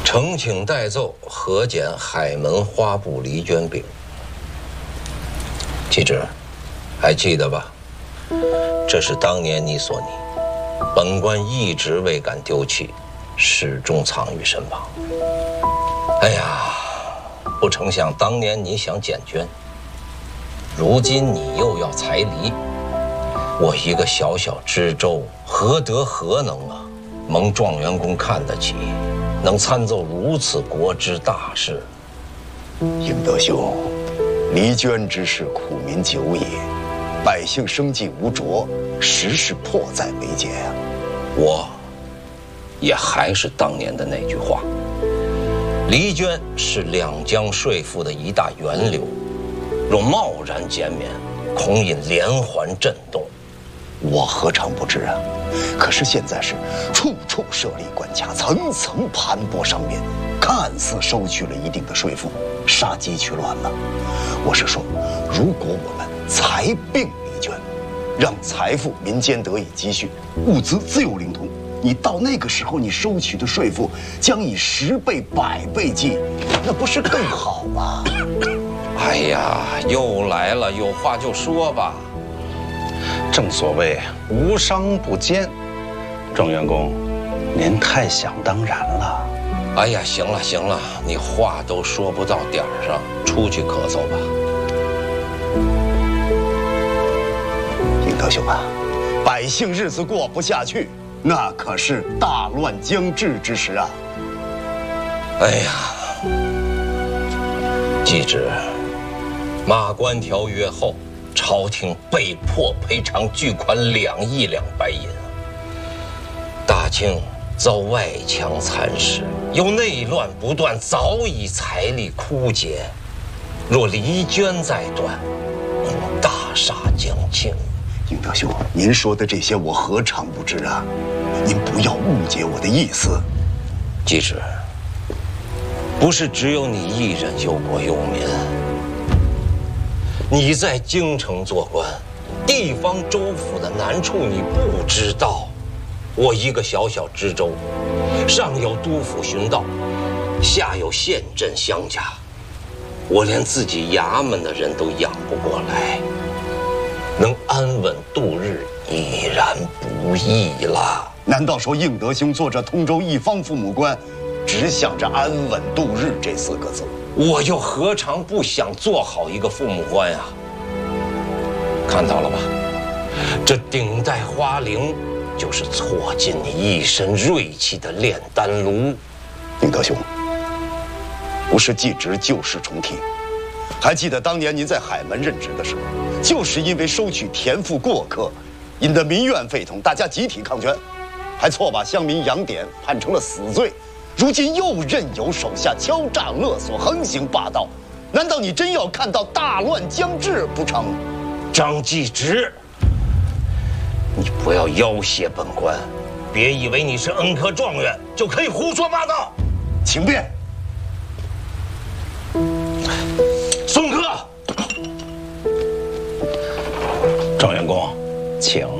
呈请代奏核检海门花布梨捐饼。继旨，还记得吧？这是当年你所拟，本官一直未敢丢弃，始终藏于身旁。哎呀，不成想当年你想减捐，如今你又要裁梨，我一个小小知州，何德何能啊？蒙状元公看得起，能参奏如此国之大事。 应德兄，梨捐之事苦民久也，百姓生计无着，实是迫在眉睫啊。 我也还是当年的那句话，梨捐是两江税赋的一大源流，若贸然减免，恐引连环震动。 我何尝不知啊！可是现在是处处设立关卡，层层盘剥上面，看似收取了一定的税赋，杀鸡取卵了。我是说，如果我们裁并梨捐，让财富民间得以积蓄，物资自由流通，你到那个时候，你收取的税赋将以10倍、100倍计，那不是更好吗？ 哎呀，又来了，有话就说吧。 正所谓无商不奸，状元公，您太想当然了。 哎呀，行了行了，你话都说不到点儿上，出去咳嗽吧。 应德兄啊，百姓日子过不下去，那可是大乱将至之时啊！ 哎呀，继旨，马关条约后，朝廷被迫赔偿巨款2亿两白银。大清遭外强蚕食，又内乱不断，早已财力枯竭。若梨捐再断，恐大厦将倾。 应德兄，您说的这些我何尝不知啊？您不要误解我的意思。 继旨，不是只有你一人忧国忧民。你在京城做官，地方州府的难处你不知道。我一个小小知州，上有督府巡道，下有县镇乡家，我连自己衙门的人都养不过来，能安稳度日已然不易了。 难道说应德兄做着通州一方父母官，只想着安稳度日这4个字？ 我又何尝不想做好一个父母官呀？看到了吧，这顶戴花翎就是挫尽你一身锐气的炼丹炉。 应德兄，不是继职就是重提。还记得当年您在海门任职的时候，就是因为收取田赋过客，引得民怨沸腾，大家集体抗捐，还错把乡民杨典判成了死罪。如今又任由手下敲诈勒索，横行霸道，难道你真要看到大乱将至不成？ 张继职，你不要要挟本官，别以为你是恩科状元就可以胡说八道。 请便。 送客。 状元公，请。